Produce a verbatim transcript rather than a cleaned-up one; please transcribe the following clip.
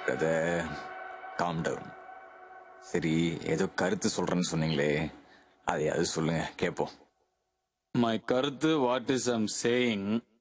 Brother, calm down. சரி, ஏதோ கருத்து சொல்றேன்னு சொன்னீங்களே, அதையாவது சொல்லுங்க கேட்போம். மை கருத்து, வாட் இஸ் ஐம் சேயிங்,